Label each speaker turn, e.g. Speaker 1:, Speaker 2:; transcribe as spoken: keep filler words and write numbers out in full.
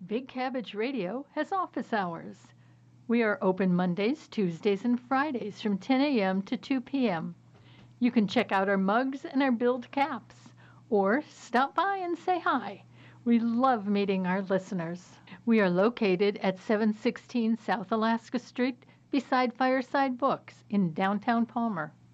Speaker 1: Big Cabbage Radio has office hours. We are open Mondays, Tuesdays, and Fridays from ten a m to two p m You can check out our mugs and our billed caps, or stop by and say hi. We love meeting our listeners. We are located at seven sixteen South Alaska Street beside Fireside Books in downtown Palmer.